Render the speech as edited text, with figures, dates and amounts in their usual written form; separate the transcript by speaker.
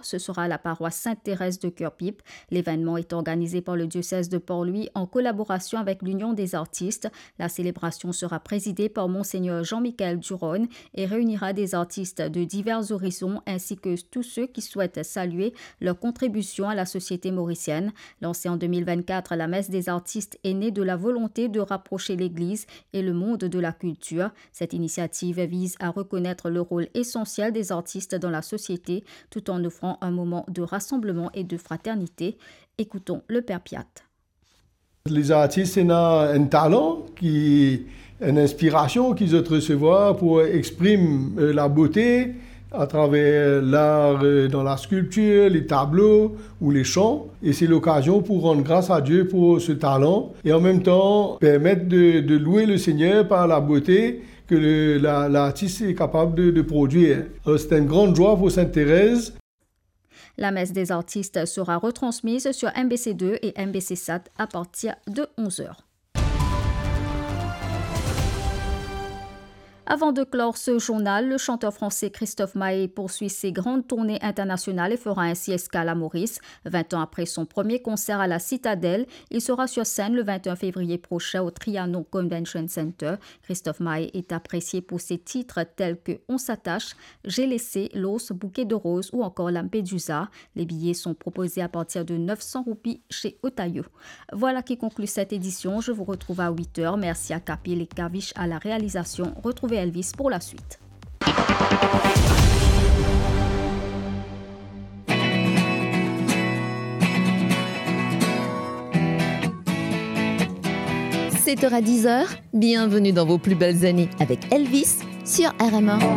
Speaker 1: Ce sera à la paroisse Sainte-Thérèse de Cœur-Pipe. L'événement est organisé par le diocèse de Port-Louis en collaboration avec l'Union des artistes. La célébration sera présidée par Monseigneur Jean-Michel Duron et réunira des artistes de divers horizons ainsi que tous ceux qui souhaitent saluer leur contribution à la société mauricienne. Lancée en 2024, la messe des artistes est née de la volonté de rapprocher l'Église et le monde de la culture. Cette initiative vise à reconnaître le rôle essentiel des artistes dans la société tout en offrant un moment de rassemblement et de fraternité. Écoutons le Père Piat.
Speaker 2: Les artistes ont un talent, une inspiration qu'ils ont recevoir pour exprimer la beauté à travers l'art dans la sculpture, les tableaux ou les chants. Et c'est l'occasion pour rendre grâce à Dieu pour ce talent et en même temps permettre de louer le Seigneur par la beauté que l'artiste est capable de produire. C'est une grande joie pour Sainte-Thérèse.
Speaker 1: La messe des artistes sera retransmise sur MBC2 et MBC4 à partir de 11h. Avant de clore ce journal, le chanteur français Christophe Maé poursuit ses grandes tournées internationales et fera ainsi escale à Maurice. 20 ans après son premier concert à la Citadelle, il sera sur scène le 21 février prochain au Trianon Convention Center. Christophe Maé est apprécié pour ses titres tels que On s'attache, J'ai laissé, L'os, Bouquet de roses ou encore Lampedusa. Les billets sont proposés à partir de 900 roupies chez Otayo. Voilà qui conclut cette édition. Je vous retrouve à 8h. Merci à Kapil et Kavish à la réalisation. Retrouvez Elvis pour la suite.
Speaker 3: 7h à 10h, bienvenue dans vos plus belles années avec Elvis sur RMA.